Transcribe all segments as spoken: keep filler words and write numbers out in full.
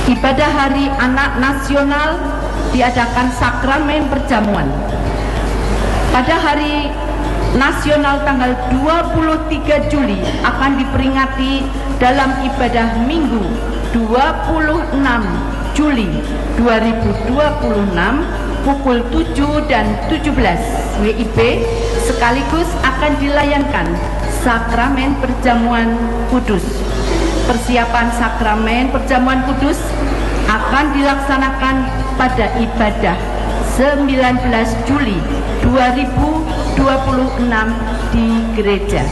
Ibadah Hari Anak Nasional diadakan sakramen perjamuan. Pada hari nasional tanggal dua puluh tiga Juli akan diperingati dalam ibadah Minggu dua puluh enam Juli dua ribu dua puluh enam pukul tujuh dan tujuh belas W I B, sekaligus akan dilayankan sakramen perjamuan kudus. Persiapan sakramen perjamuan kudus akan dilaksanakan pada ibadah sembilan belas Juli dua ribu dua puluh enam di gereja.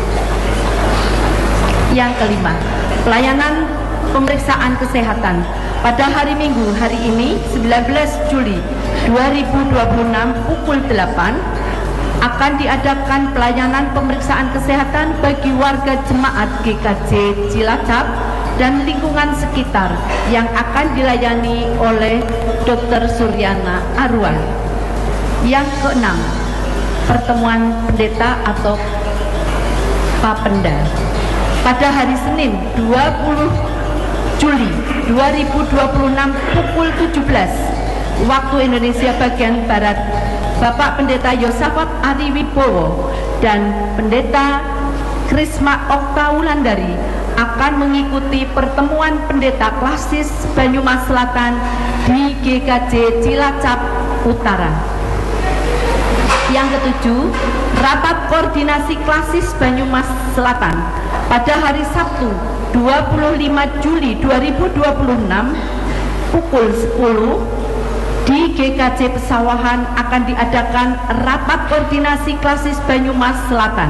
Yang kelima, pelayanan pemeriksaan kesehatan. Pada hari Minggu hari ini sembilan belas Juli dua ribu dua puluh enam pukul delapan akan diadakan pelayanan pemeriksaan kesehatan bagi warga jemaat G K J Cilacap dan lingkungan sekitar yang akan dilayani oleh Dokter Suryana Arwan. Yang keenam, pertemuan pendeta atau Papenda. Pada hari Senin dua puluh Juli dua ribu dua puluh enam pukul tujuh belas waktu Indonesia bagian Barat, Bapak Pendeta Yosafat Ari Wibowo dan Pendeta Krisma Okta Wulandari akan mengikuti pertemuan pendeta klasis Banyumas Selatan di G K J Cilacap Utara. Yang ketujuh, rapat koordinasi klasis Banyumas Selatan pada hari Sabtu dua puluh lima Juli dua ribu dua puluh enam pukul sepuluh di G K J Pesawahan akan diadakan rapat koordinasi klasis Banyumas Selatan.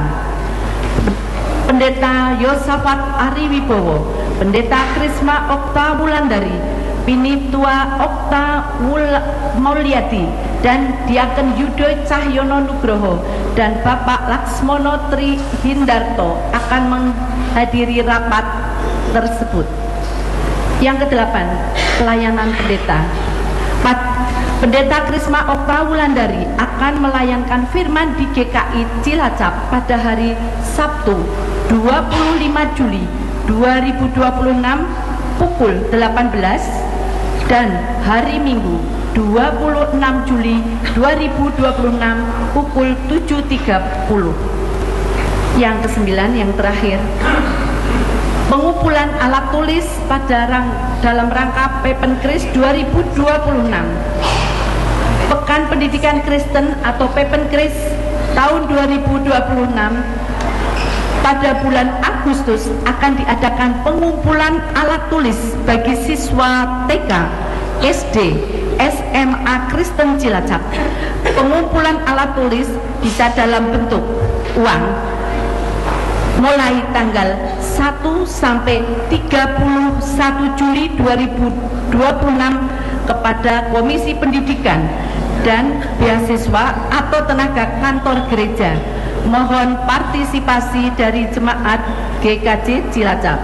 Pendeta Yosafat Ari Wibowo, Pendeta Krisma Okta Wulandari, Pinitua Okta Mauliati, dan Diaken Yudo Cahyono Nugroho dan Bapak Laksmono Tri Hindarto akan menghadiri rapat tersebut. Yang kedelapan, pelayanan pendeta. Pendeta Krisma Okta Wulandari akan melayankan firman di G K I Cilacap pada hari Sabtu dua puluh lima Juli dua ribu dua puluh enam pukul delapan belas dan hari Minggu dua puluh enam Juli dua ribu dua puluh enam pukul tujuh tiga puluh. Yang kesembilan, yang terakhir, pengumpulan alat tulis pada rang, dalam rangka Pepenkris dua ribu dua puluh enam. Pekan Pendidikan Kristen atau Pepenkris tahun dua ribu dua puluh enam pada bulan Agustus akan diadakan pengumpulan alat tulis bagi siswa T K, S D, S M A Kristen Cilacap. Pengumpulan alat tulis bisa dalam bentuk uang mulai tanggal satu sampai tiga puluh satu Juli dua ribu dua puluh enam kepada Komisi Pendidikan dan Beasiswa atau tenaga kantor gereja. Mohon partisipasi dari jemaat G K J Cilacap.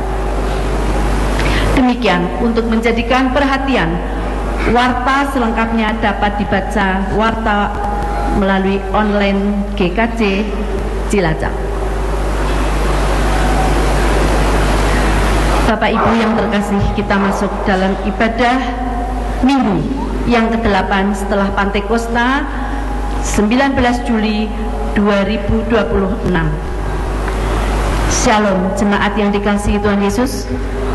Demikian untuk menjadikan perhatian, warta selengkapnya dapat dibaca warta melalui online G K J Cilacap. Bapak Ibu yang terkasih, kita masuk dalam ibadah Minggu yang kedelapan setelah Pantekosta sembilan belas Juli dua ribu dua puluh enam. Shalom jemaat yang dikasihi Tuhan Yesus.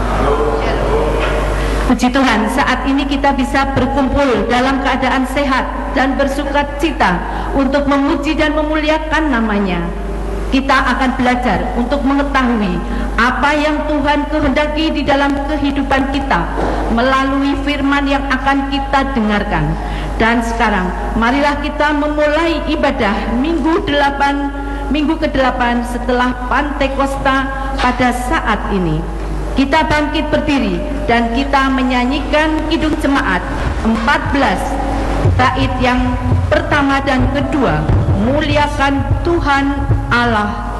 Puji Tuhan, saat ini kita bisa berkumpul dalam keadaan sehat dan bersukacita untuk memuji dan memuliakan namanya. Kita akan belajar untuk mengetahui apa yang Tuhan kehendaki di dalam kehidupan kita melalui firman yang akan kita dengarkan. Dan sekarang marilah kita memulai ibadah Minggu delapan, Minggu kedelapan setelah Pantekosta pada saat ini. Kita bangkit berdiri dan kita menyanyikan Kidung Jemaat empat belas, bait yang pertama dan kedua, muliakan Tuhan Allah